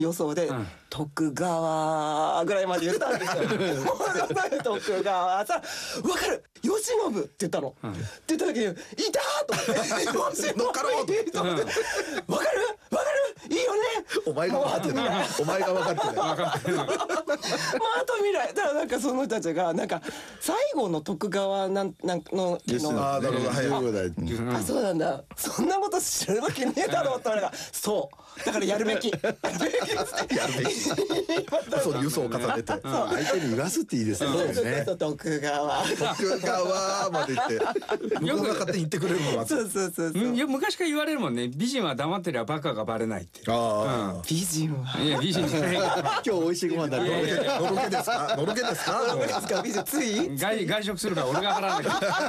予想で、徳川ぐらいまで言ったんですよ。徳川さ、わかる、慶喜って言ったの。って言った時に、いたと思って。乗っかろうと思って。わかるいいよね。 お前が分かってない。お前が分かってない。 まあ、あと未来。だからなんかその人たちが、なんか、最後の徳川の、 ああ、なるほど、はい。 あ、そうなんだ。そんなこと知るわけねえだろうって言われたら、そう。だからやるべき。やるべき。 そう、輸送を重ねて。 相手に言わすっていいですね。 徳川。 徳川まで言って、向こうが勝手に言ってくれるのは。 そう。 昔から言われるもんね。美人は黙ってりゃバカがバレないって。 美人は。 いや、美人じゃない。 今日美味しいご飯だね。 のろけですか。のろけですか。 美人つい。 外食するから俺が払わ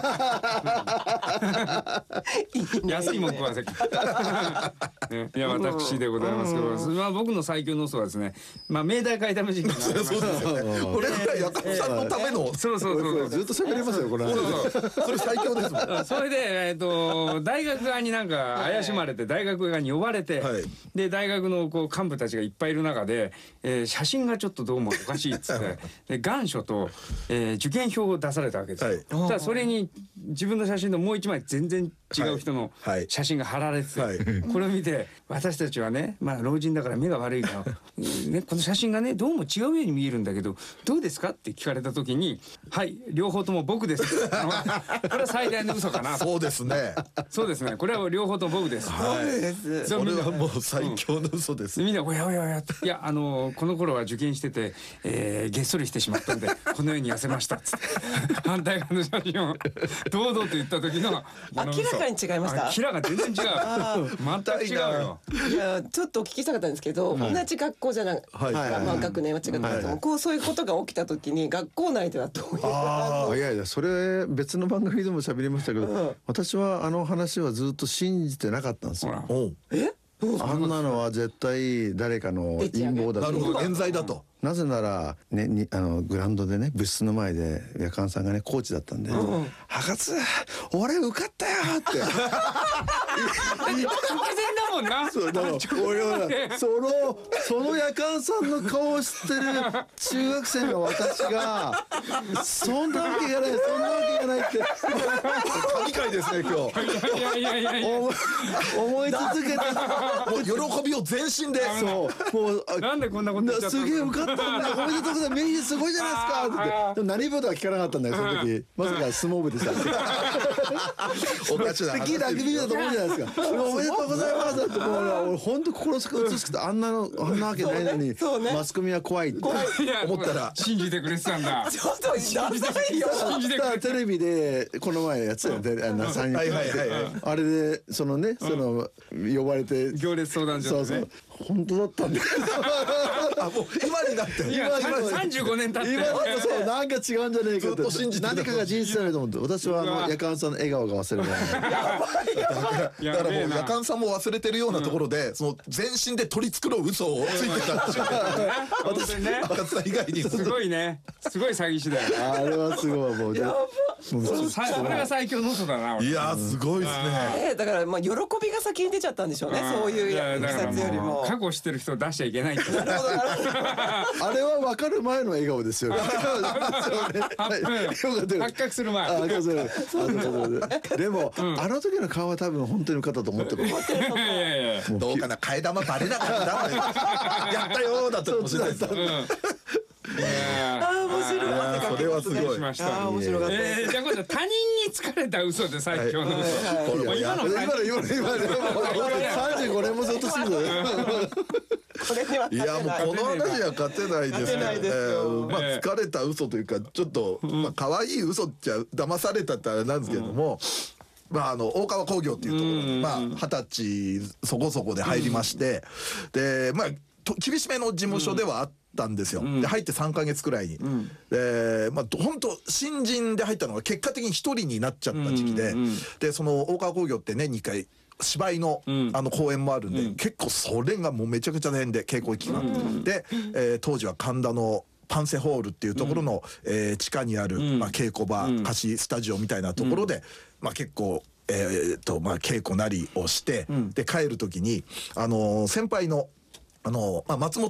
ない。安いもん食わせ。いや、私でございますけど、まあ僕の最強の嘘はですね、まあ明大会談事件がありました。 そうですよね。これぐらい役者さんのための。 そうずっと喋れますよこれ。 それ最強ですもん。 それで大学側になんか怪しまれて、大学側に呼ばれて、で大学のこう幹部たちがいっぱいいる中で、写真がちょっとどうもおかしいっつって、で願書と受験票を出されたわけですよ。ただそれに自分の写真のもう一枚全然違う人の写真が貼られてて、これを見て、私たちはね、まあ老人だから目が悪いからね、この写真がねどうも違うように見えるんだけどどうですかって聞かれた時に、はい両方とも僕ですこれは最大の嘘かな。 そうですね。 そうですね、これは両方とも僕です。 はい。それはもう最強の嘘です。 みんなおや、いやこの頃は受験してて、げっそりしてしまったんでこのように痩せましたっつって反対側の写真を堂々と言った時の明らかに違いました。 明らか全然違う。全く違うよ。 いやちょっとお聞きしたかったんですけど、同じ学校じゃない、まあ学年は違ったけども、そういうことが起きた時に学校内ではどういう。 いやそれ別の番組でも喋りましたけど、私はあの話はずっと信じてなかったんですよ。あんなのは絶対誰かの陰謀だと。 なるほど、冤罪だと。 なぜならね、グラウンドでね、部室の前で夜間さんがねコーチだったんで「博士俺受かったよ」って直前だもんな。 そうだから俺はその夜間さんの顔を知ってる中学生の私が「そんなわけがないそんなわけがない」って神回ですね今日。 いや思い続けて、 もう喜びを全身で。 そうもうなんでこんなこと言っちゃったの。 すげえ受かったんだおめでとうございます名人すごいじゃないですかって。でも何部とは聞かなかったんだよその時。まさか相撲部でしたおかしな話。 聞いたラグビーだと思うじゃないですか。おめでとうございますって。もう俺本当心美しくてあんなわけないのにマスコミは怖いって思ったら信じてくれてたんだ。 ちょっと信じてよ。 テレビでこの前やつやで3人あれでそのね呼ばれて行列相談所でね。 本当だったんだ。 あもう今になって今35年経って今だとそうなんか違うんじゃねえかって何かが人生だと思って私は夜間さんの笑顔が忘れない。 だからもう夜間さんも忘れてるようなところでその全身で取り繕う嘘をついてたんですよ。 私ね赤津さん以外にすごいねすごい詐欺師だよ。 あれはすごいもう。 それが最強の嘘だな。 いやすごいですね。 だからまあ喜びが先に出ちゃったんでしょうね。そういう自殺よりも過去知ってる人を出しちゃいけないって。 あれは分かる前の笑顔ですよ。 発覚する前。 でもあの時の顔は多分本当に受かったと思ってる。 どうかな替え玉バレなかったやったよだったかもしれないです。 面白い。 それはすごい。 面白かった。 じゃあ今度他人に疲れた嘘で最強の嘘。今の 35年もずっとするのよ。 いやもうこの話は勝てないですね。まあ疲れた嘘というかちょっと可愛い嘘っちゃ騙されたってあれなんですけれども。大川工業っていうところに20歳そこそこで入りまして、で厳しめの事務所ではあったんですよ。で入って3ヶ月くらいに、本当新人で入ったのが結果的に1人になっちゃった時期で、でその大川工業って年2回芝居の公演もあるんで、結構それがもうめちゃくちゃ大変で稽古期間で、当時は神田のパンセホールっていうところの地下にある稽古場貸しスタジオみたいなところで結構稽古なりをして、で帰る時に先輩の松本